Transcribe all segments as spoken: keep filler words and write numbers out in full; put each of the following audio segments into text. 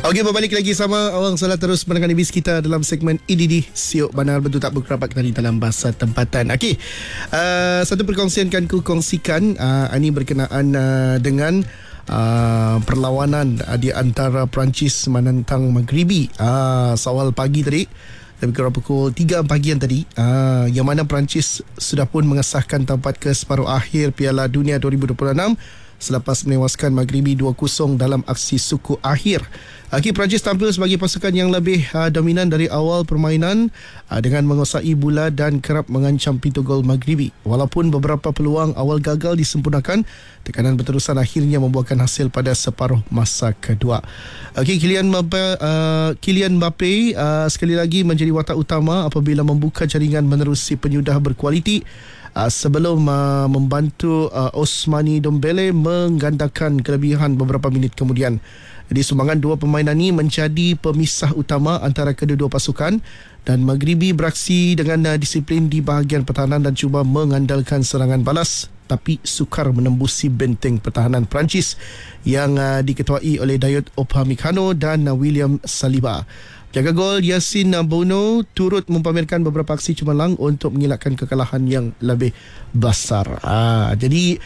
Okey, berbalik lagi sama Awang Salah terus mendengar bis kita dalam segmen E D D Siok Banar Betul Tak Berkerabat Tadi dalam bahasa tempatan. Okey, uh, satu perkongsian kan ku kongsikan uh, ini berkenaan uh, dengan uh, perlawanan uh, di antara Perancis menentang Maghribi uh, seawal pagi tadi. Lebih kurang pukul tiga pagi yang tadi, uh, yang mana Perancis sudah pun mengesahkan tempat ke separuh akhir Piala Dunia dua ribu dua puluh enam selepas menewaskan Maghribi dua kosong dalam aksi suku akhir. Okey, Perancis tampil sebagai pasukan yang lebih uh, dominan dari awal permainan uh, dengan menguasai bola dan kerap mengancam pintu gol Maghribi. Walaupun beberapa peluang awal gagal disempurnakan, tekanan berterusan akhirnya membuahkan hasil pada separuh masa kedua. Okey, Kylian Mbappe, uh, Kylian Mbappe uh, sekali lagi menjadi watak utama apabila membuka jaringan menerusi penyudah berkualiti Uh, sebelum uh, membantu uh, Ousmane Dembele menggandakan kelebihan beberapa minit kemudian. Jadi sumbangan dua pemain ini menjadi pemisah utama antara kedua-dua pasukan dan Maghribi beraksi dengan uh, disiplin di bahagian pertahanan dan cuba mengandalkan serangan balas, tapi sukar menembusi benteng pertahanan Perancis yang uh, diketuai oleh Dayot Upamecano dan uh, William Saliba. Jaga gol Yacine Bono turut mempamerkan beberapa aksi cemerlang untuk mengelakkan kekalahan yang lebih besar. Ah, jadi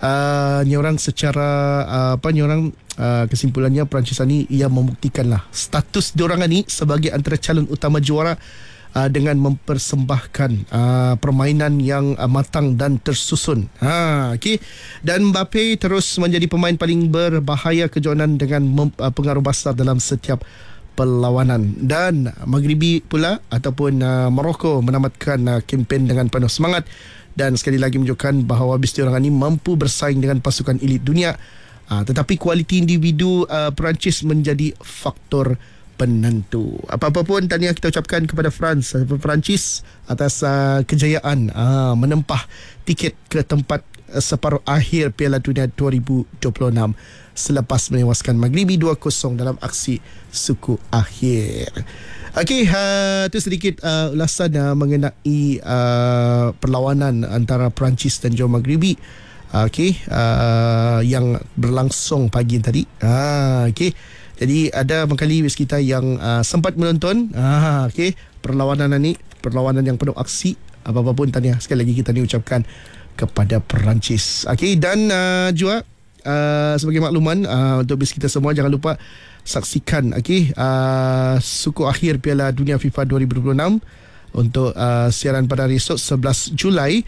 uh, ni orang secara uh, apa ni orang uh, kesimpulannya Perancis ni ia membuktikanlah status diorang ni sebagai antara calon utama juara uh, dengan mempersembahkan uh, permainan yang uh, matang dan tersusun. Ha, okey. Dan Mbappe terus menjadi pemain paling berbahaya kejohanan dengan mem- uh, pengaruh besar dalam setiap perlawanan. Dan Maghribi pula ataupun uh, Morocco menamatkan uh, kempen dengan penuh semangat dan sekali lagi menunjukkan bahawa bis diorang ini mampu bersaing dengan pasukan elit dunia. Uh, tetapi kualiti individu uh, Perancis menjadi faktor penentu. Apa-apa pun tahniah kita ucapkan kepada France, Perancis atas uh, kejayaan uh, menempah tiket ke tempat uh, separuh akhir Piala Dunia dua ribu dua puluh enam selepas menewaskan Maghribi dua kosong dalam aksi suku akhir. Okey, uh, itu sedikit uh, ulasan uh, mengenai uh, perlawanan antara Perancis dan juga Maghribi. Uh, Okey, uh, yang berlangsung pagi tadi. Ah, okey. Jadi ada mengkali bis kita yang uh, sempat menonton. Ah, okey, perlawanan ini, perlawanan yang penuh aksi. Apa-apa pun tahniah sekali lagi kita ni ucapkan kepada Perancis. Okey, dan uh, juga Uh, sebagai makluman uh, untuk bis kita semua, jangan lupa saksikan okay, uh, suku akhir Piala Dunia FIFA dua ribu dua puluh enam untuk uh, siaran pada hari esok sebelas Julai.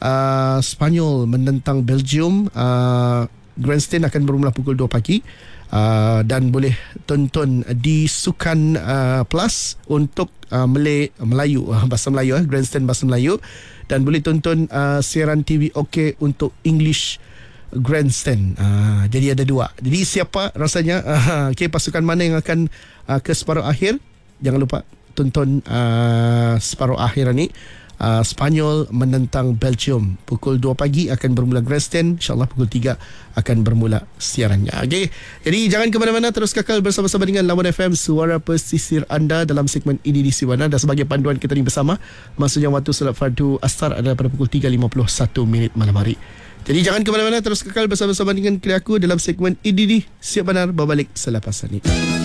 uh, Spanyol menentang Belgium. uh, Grandstand akan bermula pukul dua pagi uh, dan boleh tonton di Sukan uh, Plus untuk uh, Malay, Melayu, uh, bahasa Melayu, uh, Grandstand bahasa Melayu, dan boleh tonton uh, siaran T V OK untuk English Grandstand. Uh, jadi ada dua. Jadi siapa rasanya uh, okay, pasukan mana yang akan uh, ke separuh akhir, jangan lupa tonton uh, separuh akhir ni. uh, Spanyol menentang Belgium pukul dua pagi akan bermula Grandstand. InsyaAllah pukul tiga akan bermula siarannya. Okay. Jadi jangan ke mana-mana, terus kekal bersama-sama dengan Lawan F M, suara pesisir anda dalam segmen E D D Siwana. Dan sebagai panduan kita ni bersama, maksudnya waktu solat fardu asar adalah pada pukul tiga lima puluh satu minit malam hari. Jadi jangan ke mana-mana, terus kekal bersama-sama dengan aku dalam segmen E D D Siap Banar berbalik selepas ini.